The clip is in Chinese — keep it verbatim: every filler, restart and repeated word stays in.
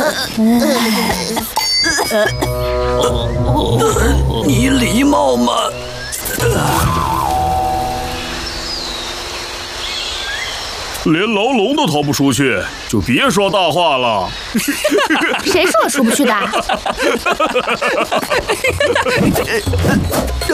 你礼貌吗？ 连牢笼都逃不出去，就别说大话了。 谁说我出不去的？